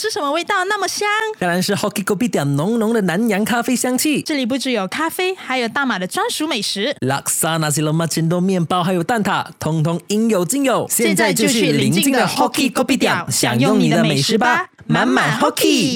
是什么味道那么香？ 当然是 Hoki Kopitiam 浓浓的南洋咖啡香气。 这里不只有咖啡，还有大马的专属美食。 Laksa Nasi Lemak Cendol 面包还有蛋挞，通通应有尽有。 现在就去邻近的 Hoki Kopitiam 享用你的美食吧，满满 Hoki。